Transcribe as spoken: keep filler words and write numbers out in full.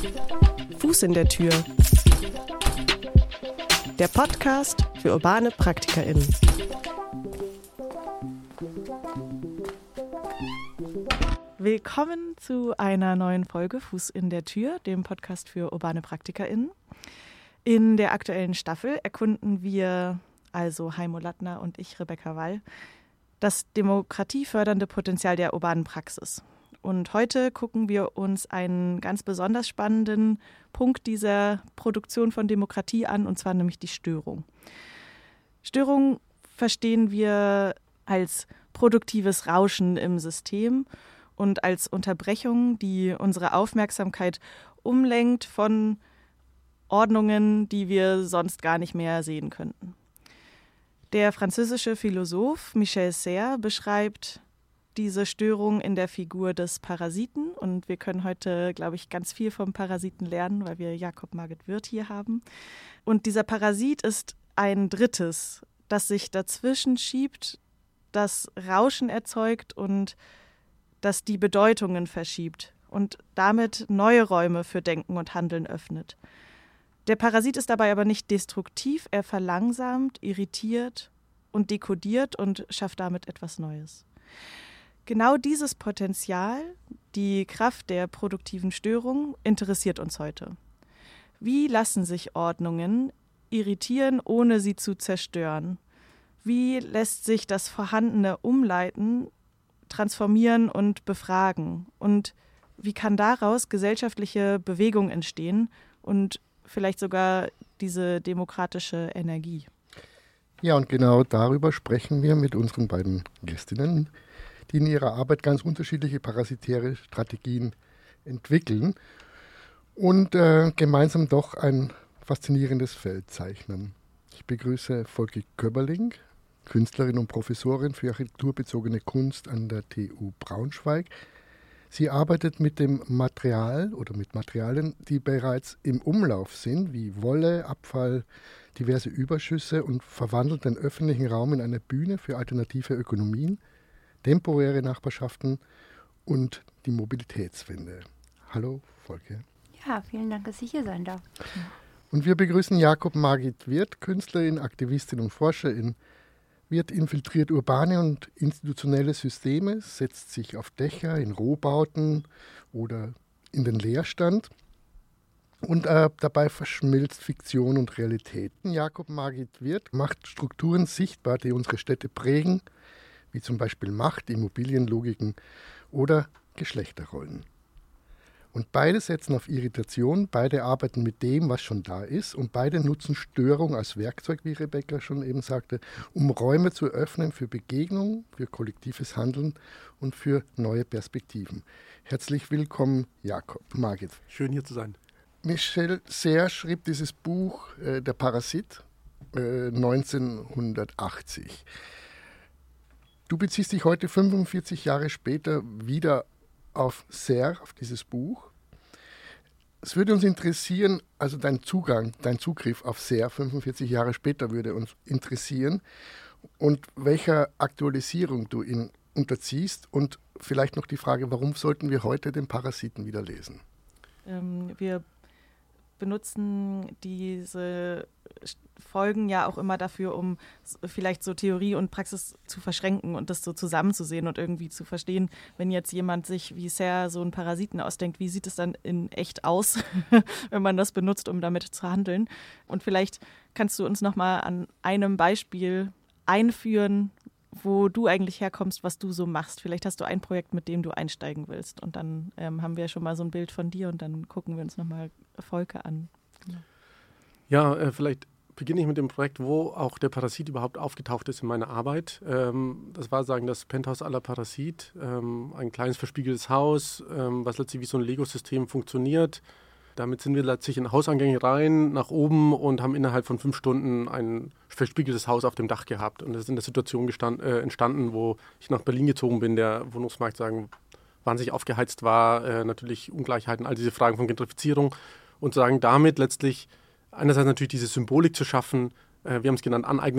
Fuß in der Tür. Der Podcast für urbane PraktikerInnen. Willkommen zu einer neuen Folge Fuß in der Tür, dem Podcast für urbane PraktikerInnen. In der aktuellen Staffel erkunden wir, also Heimo Lattner und ich, Rebecca Wall, das demokratiefördernde Potenzial der urbanen Praxis. Und heute gucken wir uns einen ganz besonders spannenden Punkt dieser Produktion von Demokratie an, und zwar nämlich die Störung. Störung verstehen wir als produktives Rauschen im System und als Unterbrechung, die unsere Aufmerksamkeit umlenkt von Ordnungen, die wir sonst gar nicht mehr sehen könnten. Der französische Philosoph Michel Serres beschreibt diese Störung in der Figur des Parasiten. Und wir können heute, glaube ich, ganz viel vom Parasiten lernen, weil wir Jakob Margit Wirth hier haben. Und dieser Parasit ist ein Drittes, das sich dazwischen schiebt, das Rauschen erzeugt und das die Bedeutungen verschiebt und damit neue Räume für Denken und Handeln öffnet. Der Parasit ist dabei aber nicht destruktiv, er verlangsamt, irritiert und dekodiert und schafft damit etwas Neues. Genau dieses Potenzial, die Kraft der produktiven Störung, interessiert uns heute. Wie lassen sich Ordnungen irritieren, ohne sie zu zerstören? Wie lässt sich das Vorhandene umleiten, transformieren und befragen? Und wie kann daraus gesellschaftliche Bewegung entstehen und vielleicht sogar diese demokratische Energie? Ja, und genau darüber sprechen wir mit unseren beiden Gästinnen, die in ihrer Arbeit ganz unterschiedliche parasitäre Strategien entwickeln und äh, gemeinsam doch ein faszinierendes Feld zeichnen. Ich begrüße Volke Köberling, Künstlerin und Professorin für architekturbezogene Kunst an der T U Braunschweig. Sie arbeitet mit dem Material oder mit Materialien, die bereits im Umlauf sind, wie Wolle, Abfall, diverse Überschüsse, und verwandelt den öffentlichen Raum in eine Bühne für alternative Ökonomien, temporäre Nachbarschaften und die Mobilitätswende. Hallo, Volke. Ja, vielen Dank, dass ich hier sein darf. Und wir begrüßen Jakob Margit Wirth, Künstlerin, Aktivistin und Forscherin. Wirth infiltriert urbane und institutionelle Systeme, setzt sich auf Dächer, in Rohbauten oder in den Leerstand. Und äh, dabei verschmilzt Fiktion und Realität. Jakob Margit Wirth macht Strukturen sichtbar, die unsere Städte prägen, wie zum Beispiel Macht, Immobilienlogiken oder Geschlechterrollen. Und beide setzen auf Irritation, beide arbeiten mit dem, was schon da ist, und beide nutzen Störung als Werkzeug, wie Rebecca schon eben sagte, um Räume zu öffnen für Begegnung, für kollektives Handeln und für neue Perspektiven. Herzlich willkommen, Jakob Margit. Schön, hier zu sein. Michel Serres schrieb dieses Buch, äh, Der Parasit, äh, neunzehnhundertachtzig. Du beziehst dich heute fünfundvierzig Jahre später wieder auf Serres, auf dieses Buch. Es würde uns interessieren, also dein Zugang, dein Zugriff auf Serres fünfundvierzig Jahre später würde uns interessieren, und welcher Aktualisierung du ihn unterziehst, und vielleicht noch die Frage, warum sollten wir heute den Parasiten wieder lesen? Ähm, wir benutzen diese Folgen ja auch immer dafür, um vielleicht so Theorie und Praxis zu verschränken und das so zusammenzusehen und irgendwie zu verstehen, wenn jetzt jemand sich wie Serres so einen Parasiten ausdenkt, wie sieht es dann in echt aus, wenn man das benutzt, um damit zu handeln. Und vielleicht kannst du uns nochmal an einem Beispiel einführen, wo du eigentlich herkommst, was du so machst. Vielleicht hast du ein Projekt, mit dem du einsteigen willst, und dann ähm, haben wir schon mal so ein Bild von dir, und dann gucken wir uns nochmal Volke an. Genau. Ja, äh, vielleicht beginne ich mit dem Projekt, wo auch der Parasit überhaupt aufgetaucht ist in meiner Arbeit. Ähm, das war sagen das Penthouse à la Parasit, ähm, ein kleines verspiegeltes Haus, ähm, was letztlich wie so ein Lego-System funktioniert. Damit sind wir letztlich in Hausangänge rein, nach oben, und haben innerhalb von fünf Stunden ein verspiegeltes Haus auf dem Dach gehabt. Und das ist in der Situation gestand, äh, entstanden, wo ich nach Berlin gezogen bin, der Wohnungsmarkt sagen wahnsinnig aufgeheizt war, äh, natürlich Ungleichheiten, all diese Fragen von Gentrifizierung, und sagen damit letztlich einerseits natürlich diese Symbolik zu schaffen, äh, wir haben es genannt, Aneignung